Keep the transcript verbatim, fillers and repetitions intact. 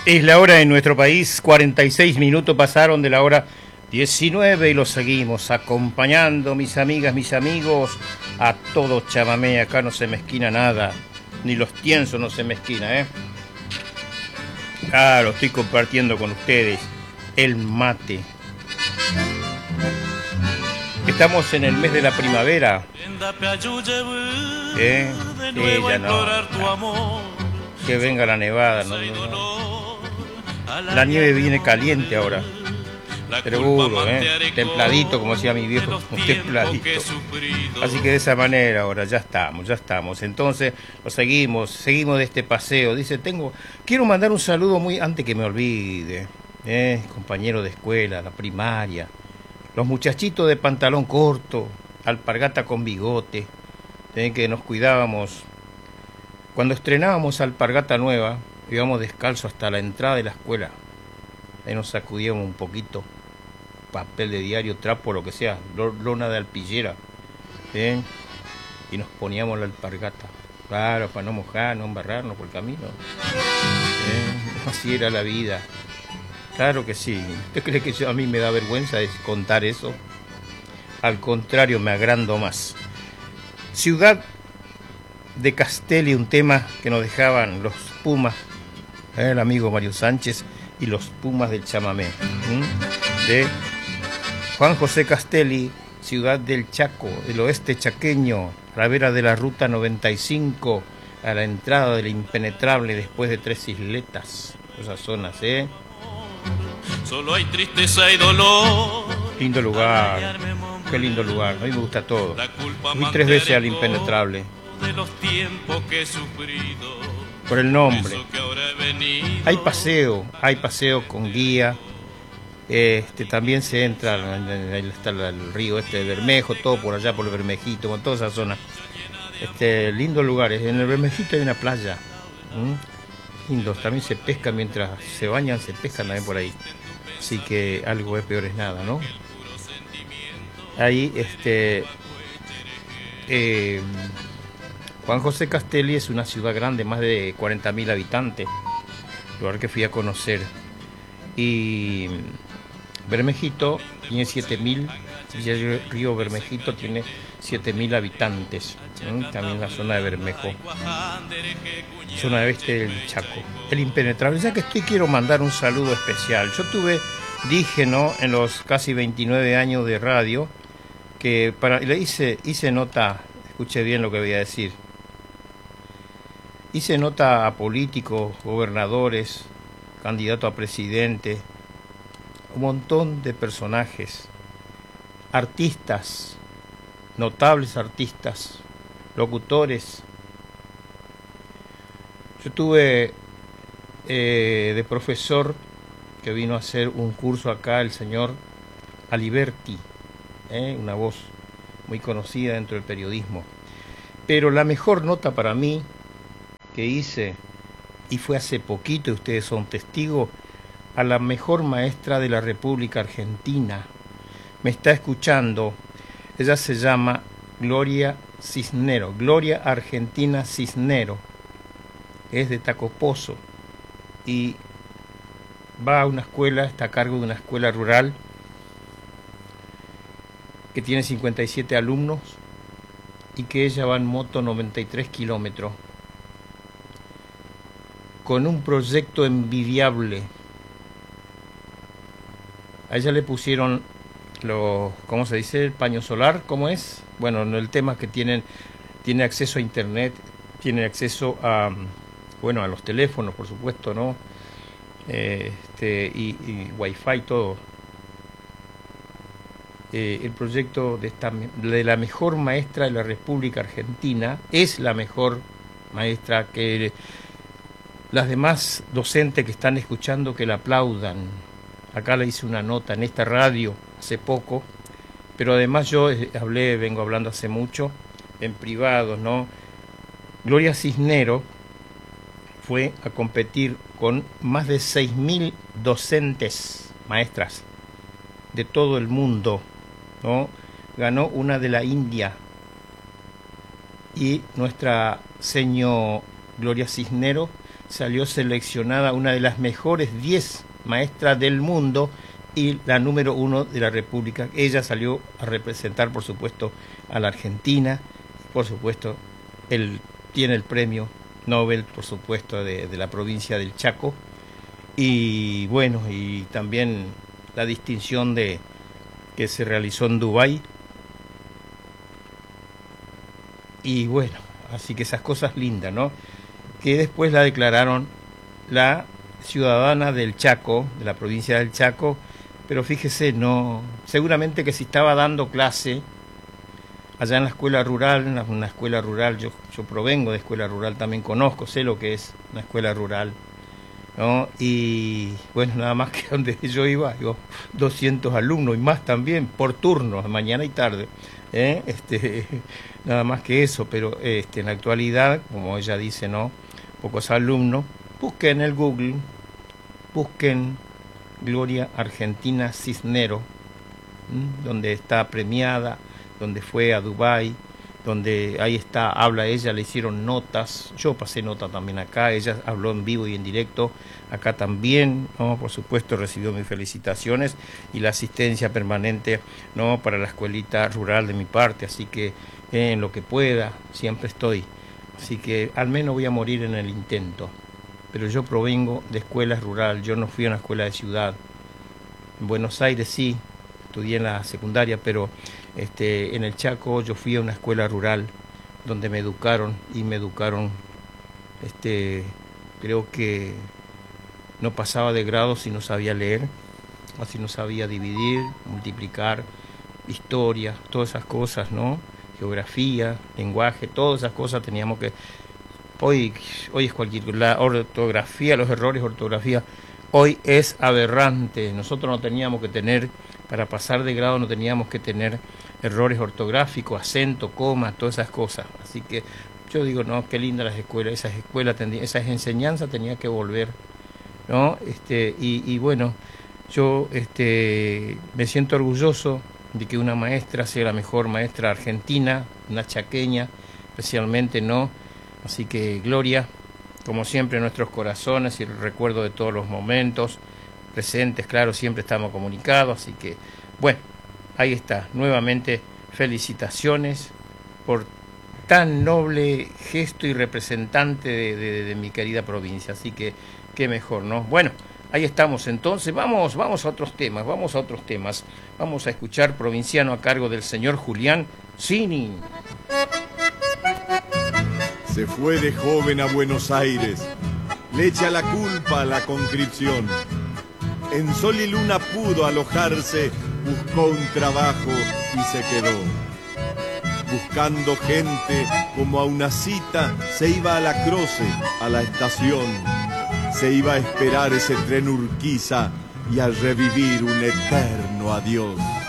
Es la hora en nuestro país, cuarenta y seis minutos pasaron de la hora diecinueve y los seguimos acompañando, mis amigas, mis amigos, a todo chamamé. Acá no se me esquina nada, ni los tienzos no se me esquina, ¿eh? Claro, estoy compartiendo con ustedes el mate. Estamos en el mes de la primavera. ¿Eh? Ella no, no. Que venga la nevada, no, no, no. La nieve viene caliente ahora. Seguro, ¿eh? Templadito, como decía mi viejo, templadito. Así que de esa manera ahora ya estamos, ya estamos. Entonces, lo seguimos, seguimos de este paseo. Dice, tengo, quiero mandar un saludo muy, antes que me olvide, ¿eh? Compañero de escuela, la primaria, los muchachitos de pantalón corto, alpargata con bigote, ¿eh? Que nos cuidábamos. Cuando estrenábamos alpargata nueva, íbamos descalzo hasta la entrada de la escuela. Ahí nos sacudíamos un poquito, papel de diario, trapo, lo que sea, lona de alpillera, ¿eh? Y nos poníamos la alpargata, claro, para no mojar, no embarrarnos por el camino, ¿eh? Así era la vida, claro que sí. ¿Usted cree que yo, a mí me da vergüenza contar eso? Al contrario, me agrando más. Ciudad de Castelli, un tema que nos dejaban los Pumas, ¿eh? El amigo Mario Sánchez y los Pumas del chamamé, ¿m? De Juan José Castelli, Ciudad del Chaco, del oeste chaqueño, a la vera de la ruta noventa y cinco, a la entrada del Impenetrable, después de Tres Isletas, esas zonas, ¿eh? Solo hay tristeza y dolor. Lindo lugar, qué lindo lugar, a mí me gusta todo. Fui tres veces al Impenetrable. De los tiempos que he sufrido, por el nombre. Hay paseo, hay paseo con guía. Este, también se entra, ahí está el río este de Bermejo, todo por allá por el Bermejito, con toda esa zona. Este, lindos lugares. En el Bermejito hay una playa. ¿Mm? Lindos, también se pesca mientras se bañan, se pescan también por ahí. Así que algo es peor es nada, ¿no? Ahí, este. Eh, Juan José Castelli es una ciudad grande, más de cuarenta mil habitantes, lugar que fui a conocer. Y Bermejito tiene siete mil, el río Bermejito tiene siete mil habitantes, ¿eh? También la zona de Bermejo, zona oeste del Chaco. El Impenetrable, ya que estoy, quiero mandar un saludo especial. Yo tuve, dije, ¿no?, en los casi veintinueve años de radio, que para, le hice, hice nota, escuche bien lo que voy a decir. Hice nota a políticos, gobernadores, candidatos a presidente, un montón de personajes, artistas, notables artistas, locutores. Yo tuve eh, de profesor que vino a hacer un curso acá el señor Aliberti, eh, una voz muy conocida dentro del periodismo. Pero la mejor nota para mí que hice, y fue hace poquito, y ustedes son testigos, a la mejor maestra de la República Argentina. Me está escuchando, ella se llama Gloria Cisnero, Gloria Argentina Cisnero, es de Tacopozo, y va a una escuela, está a cargo de una escuela rural, que tiene cincuenta y siete alumnos, y que ella va en moto noventa y tres kilómetros, con un proyecto envidiable. A ella le pusieron los, ¿cómo se dice?, el paño solar, ¿cómo es? Bueno, el tema es que tienen, tiene acceso a internet, tiene acceso a, bueno, a los teléfonos, por supuesto, ¿no? Eh, este, y, y wifi, todo. Eh, el proyecto de, esta, de la mejor maestra de la República Argentina, es la mejor maestra, que las demás docentes que están escuchando que la aplaudan. Acá le hice una nota en esta radio hace poco, pero además yo hablé, vengo hablando hace mucho, en privado, ¿no? Gloria Cisnero fue a competir con más de seis mil docentes, maestras, de todo el mundo, ¿no? Ganó una de la India, y nuestra señor Gloria Cisnero salió seleccionada una de las mejores diez maestras del mundo y la número uno de la República. Ella salió a representar, por supuesto, a la Argentina. Por supuesto, él tiene el premio Nobel, por supuesto, de, de la provincia del Chaco. Y bueno, y también la distinción de que se realizó en Dubái. Y bueno, así que esas cosas lindas, ¿no? Que después la declararon la ciudadana del Chaco, de la provincia del Chaco, pero fíjese, no, seguramente que si estaba dando clase allá en la escuela rural, en una escuela rural, yo, yo provengo de escuela rural, también conozco, sé lo que es una escuela rural, ¿no? Y bueno, nada más que donde yo iba, iba doscientos alumnos y más también, por turnos, mañana y tarde, ¿eh? este, nada más que eso, pero este, en la actualidad, como ella dice, ¿no? Pocos alumnos, busquen en el Google, busquen Gloria Argentina Cisnero, ¿m? Donde está premiada, donde fue a Dubái, donde ahí está, habla ella, le hicieron notas, yo pasé nota también acá, ella habló en vivo y en directo, acá también, ¿no? Por supuesto recibió mis felicitaciones y la asistencia permanente, ¿no? Para la escuelita rural de mi parte, así que eh, en lo que pueda, siempre estoy, así que al menos voy a morir en el intento. Pero yo provengo de escuela rural, yo no fui a una escuela de ciudad. En Buenos Aires sí, estudié en la secundaria, pero este, en el Chaco yo fui a una escuela rural donde me educaron y me educaron, este, creo que no pasaba de grado si no sabía leer, así no sabía dividir, multiplicar, historia, todas esas cosas, ¿no? Geografía, lenguaje, todas esas cosas teníamos que... Hoy, hoy es cualquier, la ortografía, los errores de ortografía, hoy es aberrante. Nosotros no teníamos que tener, para pasar de grado no teníamos que tener errores ortográficos, acento, coma, todas esas cosas. Así que yo digo, no, qué lindas las escuelas, esas escuelas, esas enseñanzas tenía que volver, ¿no? Este, y, y bueno, yo este, me siento orgulloso de que una maestra sea la mejor maestra argentina, una chaqueña, especialmente, ¿no? Así que Gloria, como siempre en nuestros corazones y el recuerdo de todos los momentos presentes, claro, siempre estamos comunicados, así que bueno, ahí está, nuevamente felicitaciones por tan noble gesto y representante de, de, de mi querida provincia, así que qué mejor, ¿no? Bueno, ahí estamos entonces, vamos, vamos a otros temas, vamos a otros temas, vamos a escuchar Provinciano a cargo del señor Julián Cini. Se fue de joven a Buenos Aires, le echa la culpa a la conscripción. En sol y luna pudo alojarse, buscó un trabajo y se quedó. Buscando gente como a una cita, se iba a la Croce, a la estación. Se iba a esperar ese tren Urquiza y a revivir un eterno adiós.